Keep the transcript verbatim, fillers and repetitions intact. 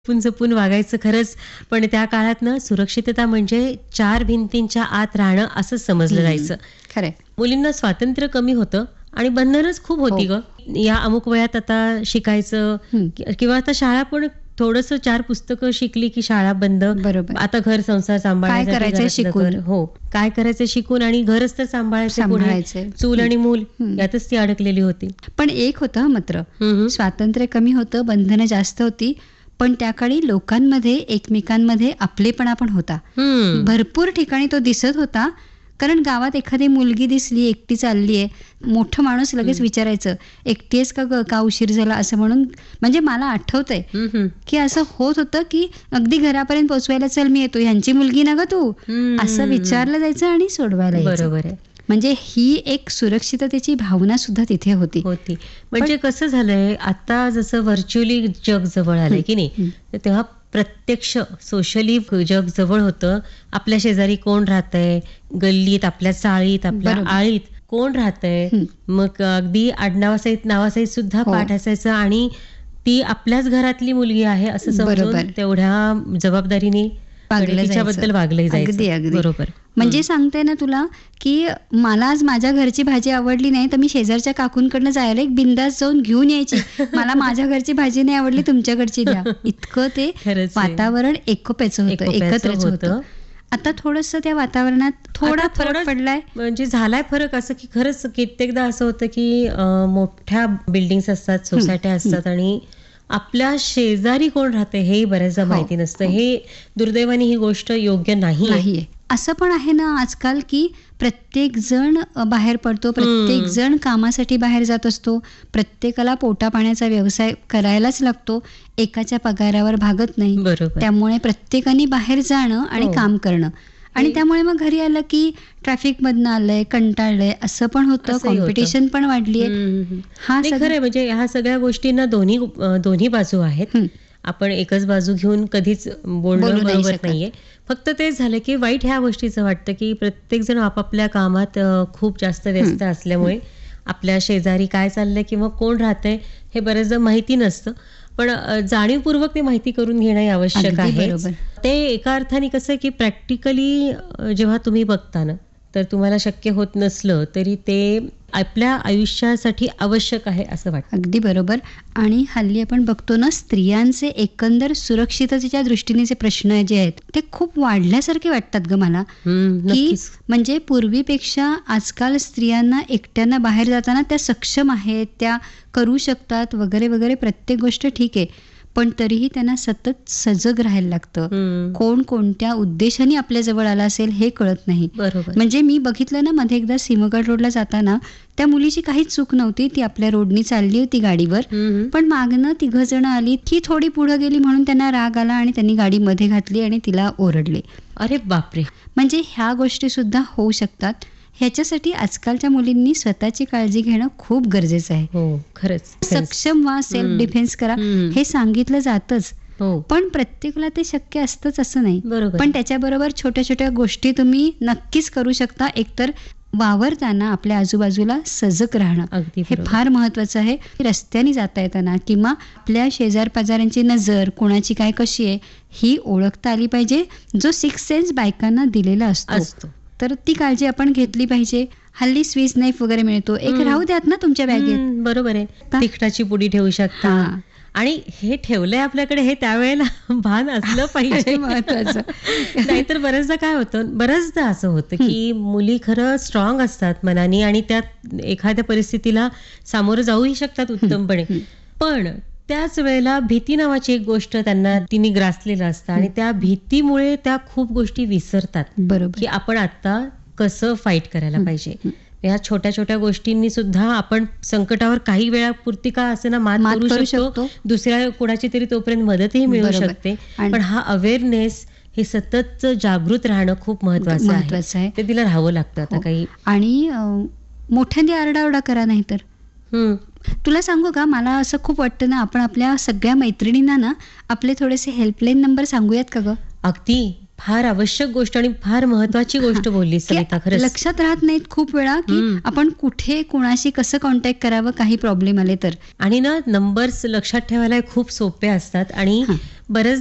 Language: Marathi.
जपून जपून वागायचं खरंच. पण त्या काळात ना सुरक्षितता म्हणजे चार भिंतींच्या आत राहणं असं समजलं हं, जायचं. खरंय. मुलींना स्वातंत्र्य कमी होतं आणि बंधनच खूप हो. होती गं. या अमुक वयात आता शिकायचं हं. कि किंवा आता शाळा पण थोडंसं चार पुस्तकं शिकली की शाळा बंद. बरोबर. आता घर संसार काय सांभाळण्यासाठी करायचंय घरातलं शिकून. घर हो. काय करायचं शिकून आणि घरच तर सांभाळायचं पुढे. सांभाळायचंय. चूल हं. आणि मूल हं. यातच ती अडकलेली होती. पण एक होतं हं मात्र, हं, हं. स्वातंत्र्य कमी होतं, बंधनं जास्त होती. पण त्या काळी लोकांमध्ये एकमेकांमध्ये आपलेपणा पण होता. हं. भरपूर ठिकाणी तो दिसत होता. कारण गावात एखादी मुलगी दिसली, एकटी चालली आहे, मोठं माणूस लगेच हं. विचारायचं, "एकटी आहेस का गं? का उशीर झाला?" असं म्हणून. म्हणजे मला आठवतंय, हं, हं. की असं होत होतं, की अगदी घरापर्यंत पोहोचवायला, "चल मी येतो, ह्यांची मुलगी ना गं तू?" असं हं. विचारलं जायचं आणि सोडवायला यायचं. बरोबर आहे. म्हणजे ही एक सुरक्षिततेची भावना सुद्धा तिथे होती. होती. म्हणजे कसं झालंय, आता जसं व्हर्च्युअली जग जवळ आलंय हं, की नाही, हं. तर तेव्हा प्रत्यक्ष सोशली जग जवळ होतं. आपल्या शेजारी कोण राहतंय, गल्लीत, आपल्या चाळीत, आपल्या बरोबर. आळीत कोण राहतंय. हं. मग अगदी आडनावासहित, नावासहित सुद्धा हो. पाठ असायचं आणि ती आपल्याच घरातली मुलगी आहे असं समजून बरोबर. तेवढ्या जबाबदारीने वागलं आणि जायचं. तिच्याबद्दल वागलंही जायचं. अगदी, अगदी. बरोबर. म्हणजे हं. सांगते ना तुला, की मला आज माझ्या घरची भाजी आवडली नाही, तर मी शेजारच्या काकूंकडनं जायला एक बिनधास्त जाऊन घेऊन यायची. मला माझ्या घरची भाजी नाही आवडली, तुमच्याकडची द्या. इतकं ते खरंच आहे. वातावरण एकोप्याचं होतं, एकोप्याचं एकत्रच होतं. होतं. आता थोडंसं त्या वातावरणात थोडा आता फरक थोडं पडलाय. म्हणजे झालाय फरक असं की खरंच कित्येकदा असं होतं की अ, मोठ्या बिल्डिंग्स असतात, हं, सोसायट्या हं. असतात आणि आपल्या शेजारी कोण राहते हेही बऱ्याचदा हो, माहिती नसतं. हो. हे दुर्दैवाने ही गोष्ट योग्य नाहीये. नाहीये. असं पण आहे ना आजकाल, की प्रत्येक जण अ, बाहेर पडतो, प्रत्येक हं. जण कामासाठी बाहेर जात असतो. प्रत्येकाला पोटापाण्याचा व्यवसाय करायलाच लागतो. एकाच्या पगारावर भागत नाही. बरोबर. त्यामुळे प्रत्येकाने बाहेर जाणं आणि हो. काम करणं. आणि हे त्यामुळे मग घरी आलं की ट्रॅफिकमधनं आलंय, कंटाळलंय, असं पण होतं. असंही होतं. कॉम्पिटिशन पण वाढलीये. हं, हं, हं. हा नाही खरं सगळा आहे म्हणजे ह्या सगळ्या गोष्टींना दोन्ही अ, दोन्ही बाजू आहेत. हं. आपण एकच बाजू घेऊन कधीच बोलणं बोलू नाही बरोबर शकत. नाहीये. फक्त तेच झालं की वाईट ह्या गोष्टीचं वाटतं की प्रत्येकजण आपापल्या कामात अ, खूप जास्त व्यस्त हं, असल्यामुळे आपल्या शेजारी काय चाललंय किंवा कोण राहतंय हे बऱ्याचदा माहिती नसतं. पण अ, जाणीवपूर्वक ते माहिती करून घेणंही आवश्यक अगदी आहेच. बरोबर. ते एका अर्थाने कसं की प्रॅक्टिकली जेव्हा तुम्ही बघता ना, तर तुम्हाला शक्य होत नसलं तरी ते आपल्या आयुष्यासाठी आवश्यक आहे असं वाटतं. अगदी बरोबर. आणि हल्ली आपण बघतो ना, स्त्रियांचे एकंदर सुरक्षिततेच्या दृष्टीने जे प्रश्न जे आहेत, ते खूप वाढल्यासारखे वाटतात गं मला. हं, की नक्कीच. म्हणजे पूर्वीपेक्षा आजकाल स्त्रियांना एकट्यानं बाहेर जाताना त्या सक्षम आहेत, त्या करू शकतात वगैरे, वगैरे प्रत्येक गोष्ट ठीक आहे. पण तरीही त्यांना सतत सजग राहायला लागतं. हं. कोण कोणत्या उद्देशाने आपल्या जवळ आला असेल हे कळत नाही. बरोबर. म्हणजे मी बघितलं ना मध्ये एकदा सिंहगड रोडला जाताना, त्या मुलीची काहीच चूक नव्हती. ती आपल्या रोडनी चालली होती गाडीवर. हं, हं. पण मागनं तिघं जण आली. ती थोडी पुढे गेली म्हणून त्यांना राग आला आणि त्यांनी गाडी मध्ये घातली आणि तिला ओरडले. अरे बापरे! म्हणजे ह्या गोष्टी सुद्धा होऊ शकतात. ह्याच्यासाठी आजकालच्या मुलींनी स्वतःची काळजी घेणं खूप गरजेचं आहे. हो, खरंच. खरंच. सक्षम व्हा, सेल्फ हं. डिफेन्स करा, हं. हे सांगितलं जातंच. हो. पण प्रत्येकाला ते शक्य असतंच असं नाही. बरोबर. पण त्याच्याबरोबर छोट्या-छोट्या गोष्टी तुम्ही नक्कीच करू शकता. एकतर वावरताना आपल्या आजूबाजूला सजग राहणं, अगदी हे बरोबर. फार महत्वाचं आहे. रस्त्याने जाता येताना किंवा आपल्या शेजार-पाजारांची नजर, कोणाची काय कशी आहे, ही ओळखता आली पाहिजे. जो सिक्स सेन्स बायकांना दिलेला असतो. असतो. तर ती काळजी आपण घेतली पाहिजे. हल्ली स्विस नाईफ वगैरे मिळतो. एक हं. राहू द्यात ना तुमच्या बॅगेत. हं, बरोबर आहे. तिखटाची पुडी ठेवू शकता. हां. आणि हे ठेवलंय आपल्याकडे हे त्यावेळेला भान असलं पाहिजे. हे महत्वाचं. नाहीतर बऱ्याचदा काय होतं, बऱ्याचदा असं होतं की मुली खरं स्ट्रॉंग असतात मनाने आणि त्यात एखाद्या परिस्थितीला सामोरं जाऊही शकतात उत्तमपणे. हं. पण त्याच वेळेला भीती नावाची एक गोष्ट त्यांना तिने ग्रासलेलं असतं आणि त्या भीतीमुळे त्या खूप गोष्टी विसरतात बरोबर. की आपण आता कसं फाईट करायला पाहिजे. ह्या छोट्या छोट्या गोष्टींनी सुद्धा आपण संकटावर काही वेळापुरती का असेना मात मात करू करू शकतो. शकतो. दुसऱ्या कोणाची तरी तोपर्यंत मदतही मिळू बरोबर. शकते. आणि- पण हा अवेअरनेस हे सतत जागृत राहणं खूप महत्वाचं आहे. महत्वाचं आहे. ते तिला राहावं लागतं आता हो. काही. आणि अ, मोठ्याने आरडाओरडा करा नाही तर हं. तुला सांगू का, मला असं खूप वाटतं ना, आपण आपल्या सगळ्या मैत्रिणींना ना आपले थोडेसे हेल्पलाईन नंबर सांगूयात का ग? अगदी फार आवश्यक गोष्ट आणि फार महत्वाची गोष्ट बोलली की सविता, खरंच. लक्षात राहत नाहीत खूप वेळा की हं. आपण कुठे कोणाशी कसं कॉन्टॅक्ट करावं काही प्रॉब्लेम आले तर. आणि ना नंबर्स लक्षात ठेवायला खूप सोपे असतात आणि हां. बरेच